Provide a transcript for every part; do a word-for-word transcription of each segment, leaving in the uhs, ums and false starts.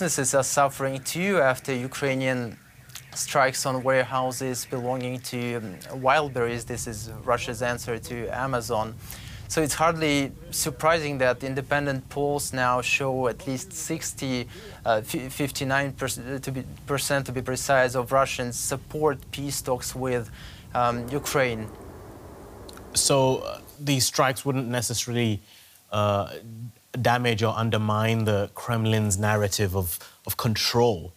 businesses are suffering too after Ukrainian strikes on warehouses belonging to um, Wildberries. This is Russia's answer to Amazon. So it's hardly surprising that independent polls now show at least sixty, uh, fifty-nine percent to be, percent to be precise, of Russians support peace talks with um, Ukraine. So uh, these strikes wouldn't necessarily uh, damage or undermine the Kremlin's narrative of, of control?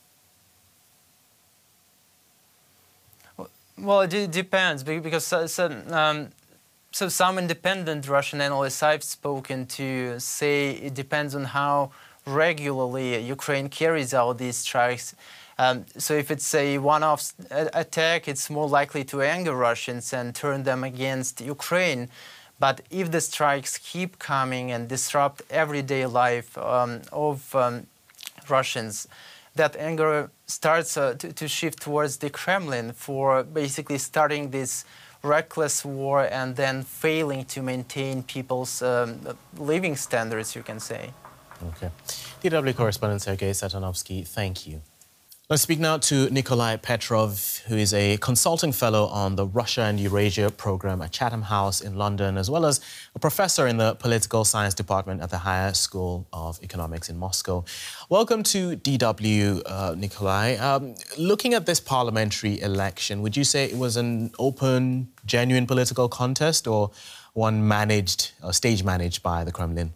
Well, it depends, because so, so, um, so some independent Russian analysts I've spoken to say it depends on how regularly Ukraine carries out these strikes. Um, so if it's a one-off attack, it's more likely to anger Russians and turn them against Ukraine. But if the strikes keep coming and disrupt everyday life um, of um, Russians, that anger starts uh, to, to shift towards the Kremlin for basically starting this reckless war and then failing to maintain people's um, living standards, you can say. Okay. D W correspondent Sergei Satanovsky, thank you. Let's speak now to Nikolai Petrov, who is a consulting fellow on the Russia and Eurasia program at Chatham House in London, as well as a professor in the political science department at the Higher School of Economics in Moscow. Welcome to D W, uh, Nikolai. Um, looking at this parliamentary election, would you say it was an open, genuine political contest, or one managed, or stage managed by the Kremlin?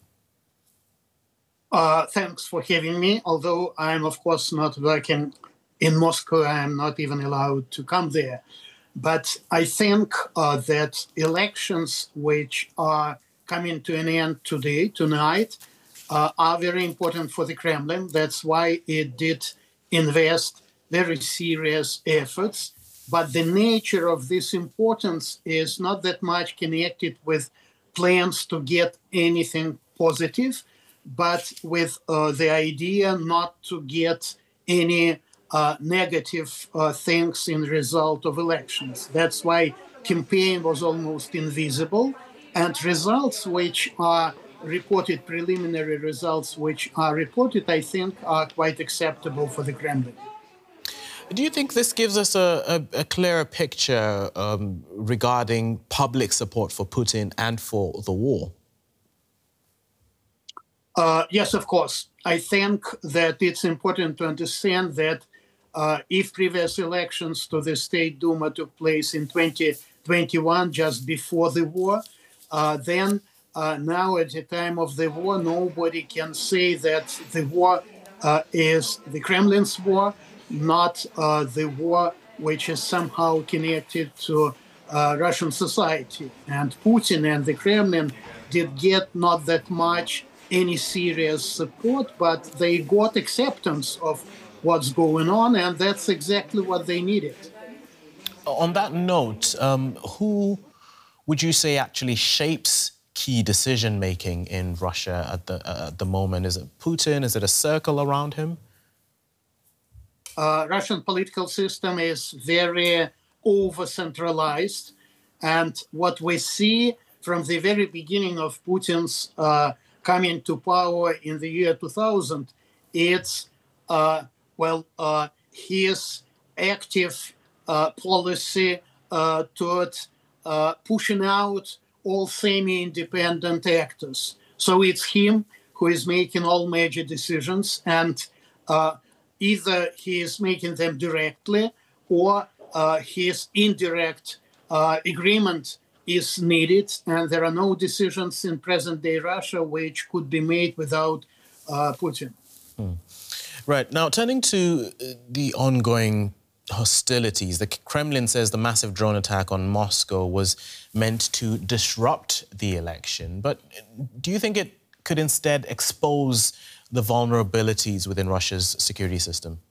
Uh, thanks for having me. Although I'm, of course, not working in Moscow, I'm not even allowed to come there. But I think uh, that elections which are coming to an end today, tonight, uh, are very important for the Kremlin. That's why it did invest very serious efforts. But the nature of this importance is not that much connected with plans to get anything positive, but with uh, the idea not to get any uh, negative uh, things in result of elections. That's why campaign was almost invisible, and results which are reported, preliminary results which are reported, I think are quite acceptable for the Kremlin. Do you think this gives us a, a, a clearer picture um, regarding public support for Putin and for the war? Uh, yes, of course. I think that it's important to understand that uh, if previous elections to the State Duma took place in twenty twenty-one, just before the war, uh, then uh, now at the time of the war, nobody can say that the war uh, is the Kremlin's war, not uh, the war which is somehow connected to uh, Russian society. And Putin and the Kremlin did get not that much any serious support, but they got acceptance of what's going on, and that's exactly what they needed. On that note, um, who would you say actually shapes key decision-making in Russia at the, uh, at the moment? Is it Putin? Is it a circle around him? Uh, Russian political system is very over-centralized, and what we see from the very beginning of Putin's uh, coming to power in the year two thousand, it's, uh, well, uh, his active uh, policy uh, toward uh, pushing out all semi-independent actors. So it's him who is making all major decisions, and uh, either he is making them directly or uh, his indirect uh, agreement is needed, and there are no decisions in present-day Russia which could be made without uh, Putin. Hmm. Right. Now, turning to the ongoing hostilities, the Kremlin says the massive drone attack on Moscow was meant to disrupt the election. But do you think it could instead expose the vulnerabilities within Russia's security system?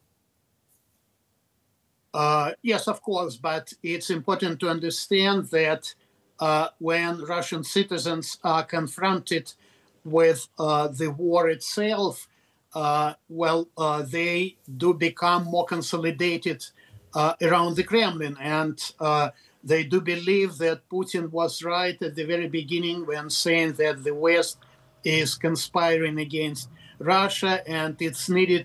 Uh, yes, of course, but it's important to understand that Uh, when Russian citizens are confronted with uh, the war itself, uh, well, uh, they do become more consolidated uh, around the Kremlin. And uh, they do believe that Putin was right at the very beginning when saying that the West is conspiring against Russia and it's needed